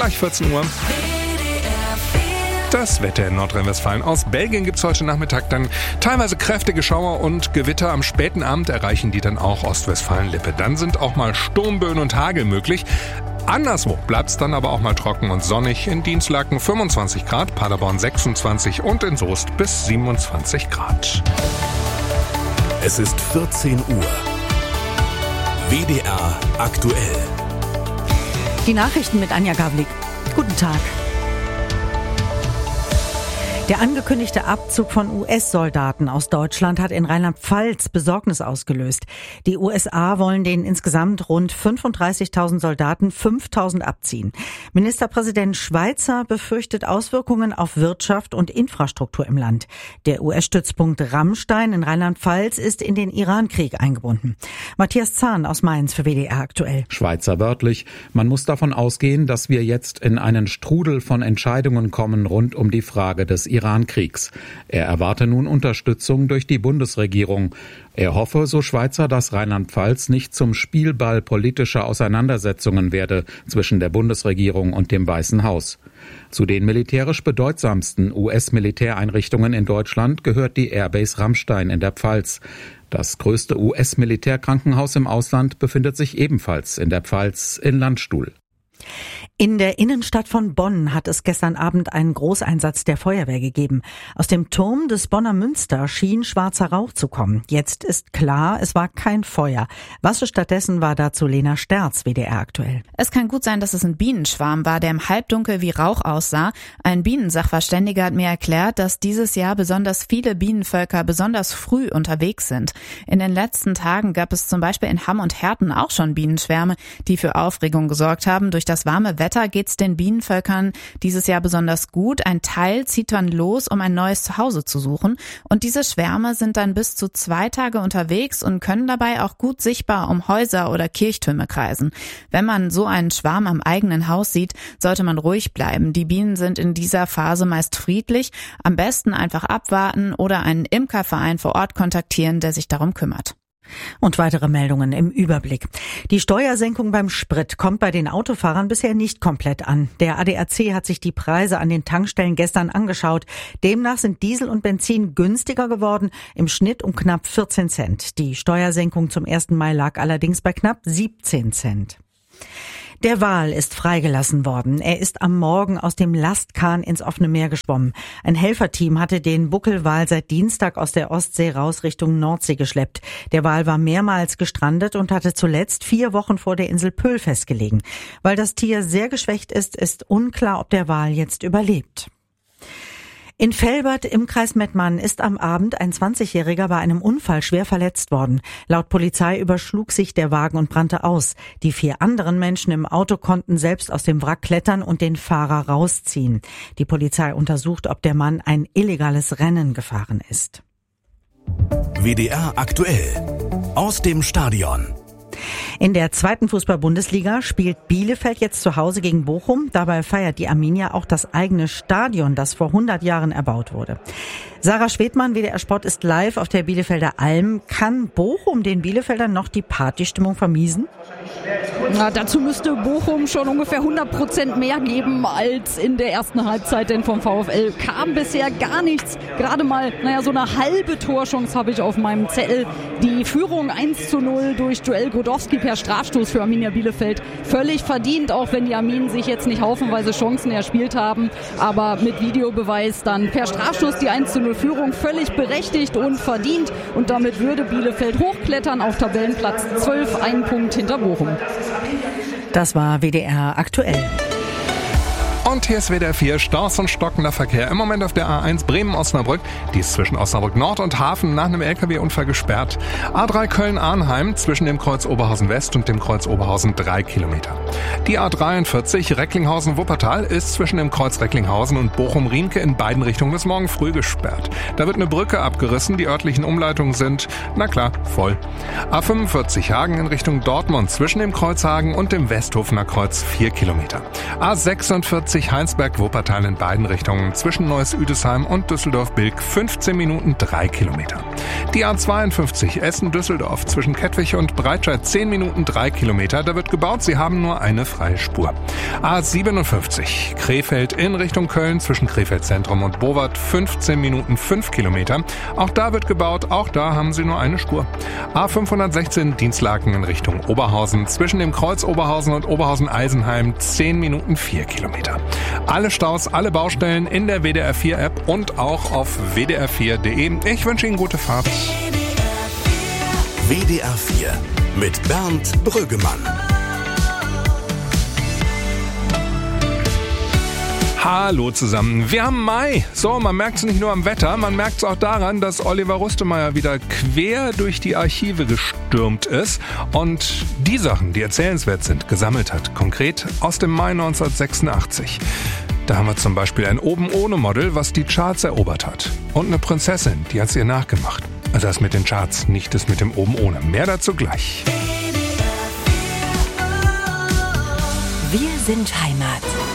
Gleich 14 Uhr. Das Wetter in Nordrhein-Westfalen. Aus Belgien gibt's heute Nachmittag dann teilweise kräftige Schauer und Gewitter. Am späten Abend erreichen die dann auch Ostwestfalen-Lippe. Dann sind auch mal Sturmböen und Hagel möglich. Anderswo bleibt's dann aber auch mal trocken und sonnig. In Dienstlaken 25 Grad, Paderborn 26 und in Soest bis 27 Grad. Es ist 14 Uhr. WDR aktuell. Die Nachrichten mit Anja Gavlik. Guten Tag. Der angekündigte Abzug von US-Soldaten aus Deutschland hat in Rheinland-Pfalz Besorgnis ausgelöst. Die USA wollen den insgesamt rund 35.000 Soldaten 5.000 abziehen. Ministerpräsident Schweizer befürchtet Auswirkungen auf Wirtschaft und Infrastruktur im Land. Der US-Stützpunkt Rammstein in Rheinland-Pfalz ist in den Iran-Krieg eingebunden. Matthias Zahn aus Mainz für WDR aktuell. Schweizer wörtlich: Man muss davon ausgehen, dass wir jetzt in einen Strudel von Entscheidungen kommen rund um die Frage des Iran-Kriegs. Er erwarte nun Unterstützung durch die Bundesregierung. Er hoffe, so Schweizer, dass Rheinland-Pfalz nicht zum Spielball politischer Auseinandersetzungen werde zwischen der Bundesregierung und dem Weißen Haus. Zu den militärisch bedeutsamsten US-Militäreinrichtungen in Deutschland gehört die Airbase Rammstein in der Pfalz. Das größte US-Militärkrankenhaus im Ausland befindet sich ebenfalls in der Pfalz in Landstuhl. In der Innenstadt von Bonn hat es gestern Abend einen Großeinsatz der Feuerwehr gegeben. Aus dem Turm des Bonner Münster schien schwarzer Rauch zu kommen. Jetzt ist klar, es war kein Feuer. Was es stattdessen war, dazu Lena Sterz, WDR aktuell. Es kann gut sein, dass es ein Bienenschwarm war, der im Halbdunkel wie Rauch aussah. Ein Bienensachverständiger hat mir erklärt, dass dieses Jahr besonders viele Bienenvölker besonders früh unterwegs sind. In den letzten Tagen gab es zum Beispiel in Hamm und Herten auch schon Bienenschwärme, die für Aufregung gesorgt haben. Durch das warme Wetter geht's den Bienenvölkern dieses Jahr besonders gut. Ein Teil zieht dann los, um ein neues Zuhause zu suchen. Und diese Schwärme sind dann bis zu 2 Tage unterwegs und können dabei auch gut sichtbar um Häuser oder Kirchtürme kreisen. Wenn man so einen Schwarm am eigenen Haus sieht, sollte man ruhig bleiben. Die Bienen sind in dieser Phase meist friedlich. Am besten einfach abwarten oder einen Imkerverein vor Ort kontaktieren, der sich darum kümmert. Und weitere Meldungen im Überblick. Die Steuersenkung beim Sprit kommt bei den Autofahrern bisher nicht komplett an. Der ADAC hat sich die Preise an den Tankstellen gestern angeschaut. Demnach sind Diesel und Benzin günstiger geworden, im Schnitt um knapp 14 Cent. Die Steuersenkung zum 1. Mai lag allerdings bei knapp 17 Cent. Der Wal ist freigelassen worden. Er ist am Morgen aus dem Lastkahn ins offene Meer geschwommen. Ein Helferteam hatte den Buckelwal seit Dienstag aus der Ostsee raus Richtung Nordsee geschleppt. Der Wal war mehrmals gestrandet und hatte zuletzt 4 Wochen vor der Insel Pöhl festgelegen. Weil das Tier sehr geschwächt ist, ist unklar, ob der Wal jetzt überlebt. In Velbert im Kreis Mettmann ist am Abend ein 20-Jähriger bei einem Unfall schwer verletzt worden. Laut Polizei überschlug sich der Wagen und brannte aus. Die 4 anderen Menschen im Auto konnten selbst aus dem Wrack klettern und den Fahrer rausziehen. Die Polizei untersucht, ob der Mann ein illegales Rennen gefahren ist. WDR aktuell. Aus dem Stadion. In der 2. Fußball-Bundesliga spielt Bielefeld jetzt zu Hause gegen Bochum. Dabei feiert die Arminia auch das eigene Stadion, das vor 100 Jahren erbaut wurde. Sarah Schwedmann, WDR Sport, ist live auf der Bielefelder Alm. Kann Bochum den Bielefeldern noch die Partystimmung vermiesen? Na, dazu müsste Bochum schon ungefähr 100% mehr geben als in der ersten Halbzeit, denn vom VfL kam bisher gar nichts. Gerade mal, so eine halbe Torchance habe ich auf meinem Zettel. Die Führung 1:0 durch Joel Godowski per Strafstoß für Arminia Bielefeld. Völlig verdient, auch wenn die Arminen sich jetzt nicht haufenweise Chancen erspielt haben. Aber mit Videobeweis dann per Strafstoß die 1:0 Führung völlig berechtigt und verdient. Und damit würde Bielefeld hochklettern auf Tabellenplatz 12, 1 Punkt hinter Bochum. Das war WDR aktuell. Und hier ist WDR 4, Staus und stockender Verkehr. Im Moment auf der A1 Bremen-Osnabrück. Die ist zwischen Osnabrück Nord und Hafen nach einem LKW-Unfall gesperrt. A3 Köln-Arnheim zwischen dem Kreuz Oberhausen West und dem Kreuz Oberhausen 3 Kilometer. Die A43 Recklinghausen-Wuppertal ist zwischen dem Kreuz Recklinghausen und Bochum-Riemke in beiden Richtungen bis morgen früh gesperrt. Da wird eine Brücke abgerissen. Die örtlichen Umleitungen sind, voll. A45 Hagen in Richtung Dortmund zwischen dem Kreuz Hagen und dem Westhofener Kreuz 4 Kilometer. A46 Heinsberg-Wuppertal in beiden Richtungen zwischen Neuss-Üdesheim und Düsseldorf-Bilk 15 Minuten 3 Kilometer. Die A52 Essen-Düsseldorf zwischen Kettwig und Breitscheid 10 Minuten 3 Kilometer. Da wird gebaut, sie haben nur eine freie Spur. A57 Krefeld in Richtung Köln zwischen Krefeld Zentrum und Bowart 15 Minuten 5 Kilometer. Auch da wird gebaut, auch da haben sie nur eine Spur. A516 Dienstlaken in Richtung Oberhausen zwischen dem Kreuz Oberhausen und Oberhausen-Eisenheim 10 Minuten 4 Kilometer. Alle Staus, alle Baustellen in der WDR4-App und auch auf wdr4.de. Ich wünsche Ihnen gute Fahrt. WDR 4 mit Bernd Brüggemann. Hallo zusammen, wir haben Mai. So, man merkt es nicht nur am Wetter, man merkt es auch daran, dass Oliver Rustemeyer wieder quer durch die Archive gestürmt ist und die Sachen, die erzählenswert sind, gesammelt hat. Konkret aus dem Mai 1986. Da haben wir zum Beispiel ein Oben-ohne-Model, was die Charts erobert hat. Und eine Prinzessin, die hat es ihr nachgemacht. Also das mit den Charts, nicht das mit dem Oben-ohne. Mehr dazu gleich. Wir sind Heimat.